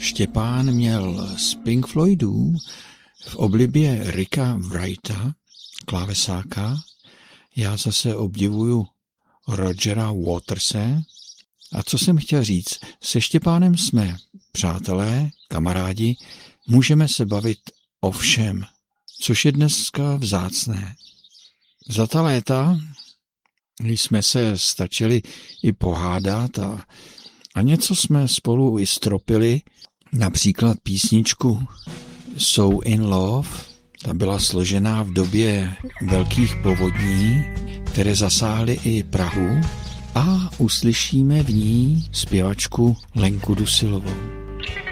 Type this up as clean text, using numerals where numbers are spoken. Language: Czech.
Štěpán měl z Pink Floydů v oblibě Ricka Wrighta, klávesáka. Já zase obdivuju Rogera Waterse. A co jsem chtěl říct, se Štěpánem jsme přátelé, kamarádi, můžeme se bavit o všem, což je dneska vzácné. Za ta léta jsme se stačili i pohádat a něco jsme spolu i stropili, například písničku So in Love, ta byla složená v době velkých povodní, které zasáhly i Prahu, a uslyšíme v ní zpěvačku Lenku Dusilovou.